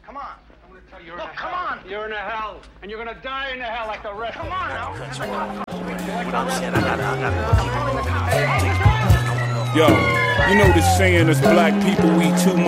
Come on. I'm gonna tell you, look, come on. You're in a hell, and you're gonna die in a hell like the rest. Come on now. Yo, you know the saying, as black people, we too